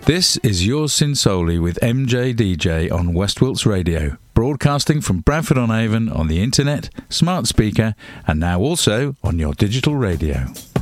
This is Yours Sincerely with MJ DJ on West Wilts Radio, broadcasting from Bradford-on-Avon on the internet, smart speaker, and now also on your digital radio.